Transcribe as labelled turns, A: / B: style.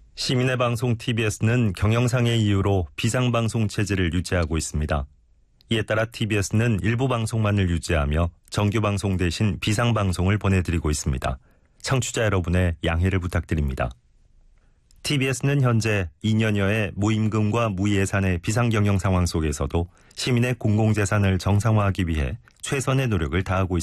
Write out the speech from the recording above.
A: 시민의 방송 TBS는 경영상의 이유로 비상방송 체제를 유지하고 있습니다. 이에 따라 TBS는 일부 방송만을 유지하며 정규방송 대신 비상방송을 보내드리고 있습니다. 청취자 여러분의 양해를 부탁드립니다. TBS는 현재 2년여의 무임금과 무예산의 비상경영 상황 속에서도 시민의 공공재산을 정상화하기 위해 최선의 노력을 다하고 있습니다.